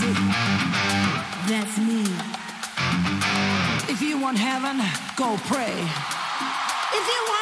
music, that's me. If you want heaven, go pray. If you